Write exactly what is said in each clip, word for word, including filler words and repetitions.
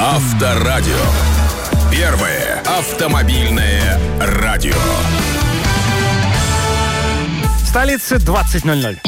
Авторадио. Первое автомобильное радио. В столице двадцать ноль ноль.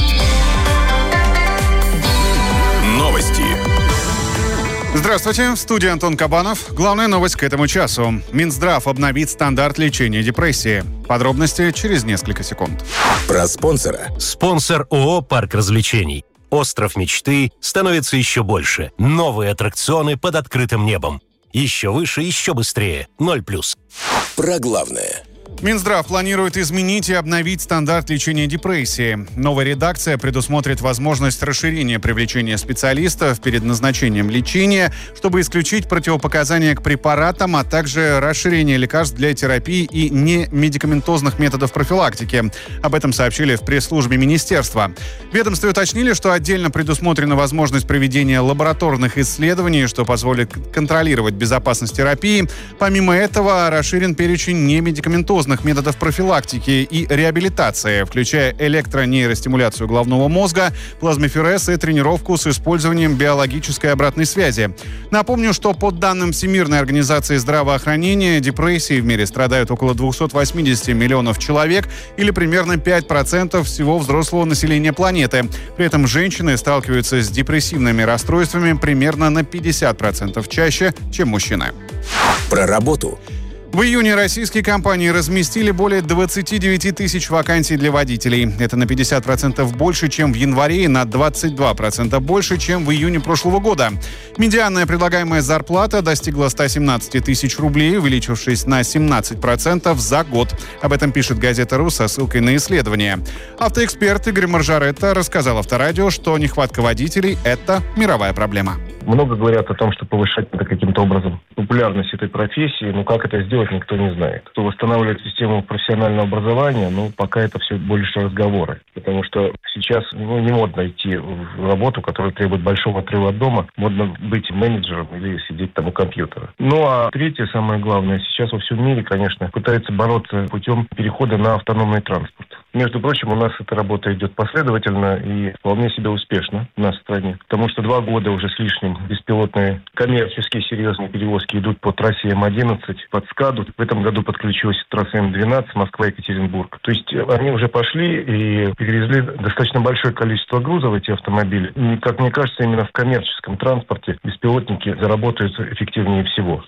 Новости. Здравствуйте, в студии Антон Кабанов. Главная новость к этому часу. Минздрав обновит стандарт лечения депрессии. Подробности через несколько секунд. Про спонсора. Спонсор ООО «Парк развлечений». Остров мечты становится еще больше. Новые аттракционы под открытым небом. Еще выше, еще быстрее. Ноль плюс. Про главное. Минздрав планирует изменить и обновить стандарт лечения депрессии. Новая редакция предусмотрит возможность расширения привлечения специалистов перед назначением лечения, чтобы исключить противопоказания к препаратам, а также расширение лекарств для терапии и немедикаментозных методов профилактики. Об этом сообщили в пресс-службе министерства. В ведомстве уточнили, что отдельно предусмотрена возможность проведения лабораторных исследований, что позволит контролировать безопасность терапии. Помимо этого, расширен перечень немедикаментозных методов профилактики и реабилитации, включая электронейростимуляцию головного мозга, плазмоферез и тренировку с использованием биологической обратной связи. Напомню, что по данным Всемирной организации здравоохранения, депрессией в мире страдают около двести восемьдесят миллионов человек, или примерно пять процентов всего взрослого населения планеты. При этом женщины сталкиваются с депрессивными расстройствами примерно на пятьдесят процентов чаще, чем мужчины. Про работу. В июне российские компании разместили более двадцать девять тысяч вакансий для водителей. Это на пятьдесят процентов больше, чем в январе, и на двадцать два процента больше, чем в июне прошлого года. Медианная предлагаемая зарплата достигла сто семнадцать тысяч рублей, увеличившись на семнадцать процентов за год. Об этом пишет газета «Ру» со ссылкой на исследование. Автоэксперт Игорь Маржаретта рассказал Авторадио, что нехватка водителей – это мировая проблема. Много говорят о том, что повышать надо каким-то образом популярность этой профессии, но как это сделать, никто не знает. Кто восстанавливает систему профессионального образования, ну, пока это все больше разговоры. Потому что сейчас ну, не модно идти в работу, которая требует большого отрыва от дома. Модно быть менеджером или сидеть там у компьютера. Ну, а третье, самое главное, сейчас во всем мире, конечно, пытаются бороться путем перехода на автономный транспорт. Между прочим, у нас эта работа идет последовательно и вполне себе успешно в нашей стране. Потому что два года уже с лишним беспилотные коммерческие серьезные перевозки идут по трассе Эм одиннадцать под СКАДу. В этом году подключилась трасса Эм двенадцать Москва-Екатеринбург. То есть они уже пошли и перевезли достаточно большое количество грузов, эти автомобили. И, как мне кажется, именно в коммерческом транспорте беспилотники заработают эффективнее всего.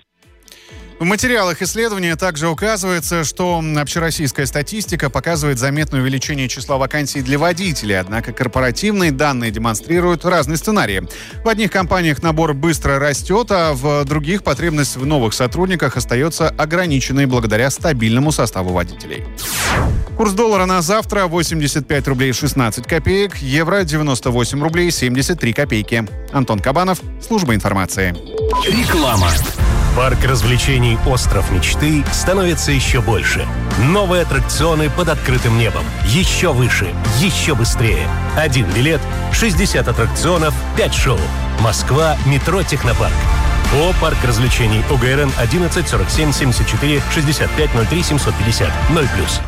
В материалах исследования также указывается, что общероссийская статистика показывает заметное увеличение числа вакансий для водителей, однако корпоративные данные демонстрируют разные сценарии. В одних компаниях набор быстро растет, а в других потребность в новых сотрудниках остается ограниченной благодаря стабильному составу водителей. Курс доллара на завтра восемьдесят пять рублей шестнадцать копеек, евро девяносто восемь рублей семьдесят три копейки. Антон Кабанов, служба информации. Реклама. Парк развлечений «Остров мечты» становится еще больше. Новые аттракционы под открытым небом. Еще выше, еще быстрее. Один билет, шестьдесят аттракционов, пять шоу. Москва, метро «Технопарк». О парк развлечений ОГРН одиннадцать сорок семь семьдесят четыре шестьдесят пять ноль три семьсот пятьдесят ноль плюс.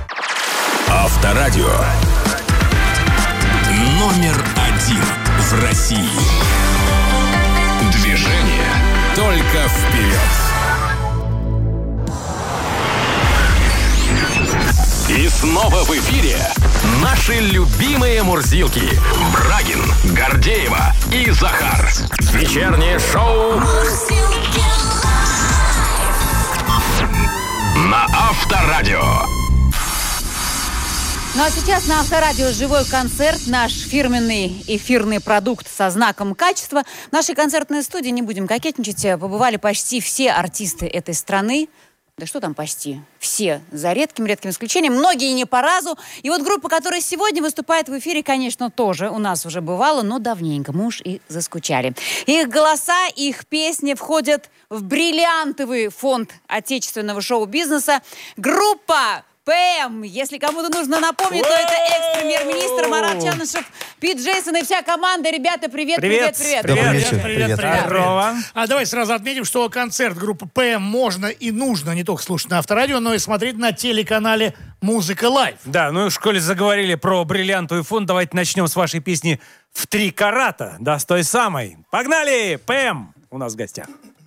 Авторадио. Номер один в России. Движение только вперед. И снова в эфире наши любимые мурзилки Брагин, Гордеева и Захар. Вечернее шоу на Авторадио. Ну а сейчас на Авторадио живой концерт, наш фирменный эфирный продукт со знаком качества. В нашей концертной студии, не будем кокетничать, побывали почти все артисты этой страны. Да что там почти? Все, за редким-редким исключением. Многие не по разу. И вот группа, которая сегодня выступает в эфире, конечно, тоже у нас уже бывала, но давненько мы уж и заскучали. Их голоса, их песни входят в бриллиантовый фонд отечественного шоу-бизнеса. Группа ПМ. Если кому-то нужно напомнить, то это экс-премьер-министр Марат Чанышев, Пит Джейсон и вся команда. Ребята, привет, привет, привет. Привет, Привет, привет, привет, привет. Здорово. А давай сразу отметим, что концерт группы ПМ можно и нужно не только слушать на Авторадио, но и смотреть на телеканале «Музыка Лайв». Да, ну и в школе заговорили про бриллиантовый фонд. Давайте начнем с вашей песни «В три карата». Да, с той самой. Погнали! ПМ у нас в гостях.